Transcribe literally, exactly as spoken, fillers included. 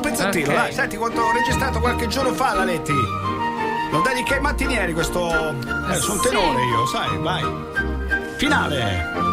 pezzettino, Ok. dai, senti quanto ho registrato qualche giorno fa la Letti. Lo dedica ai mattinieri questo. Eh, sono sì. tenore io, sai, vai. Finale.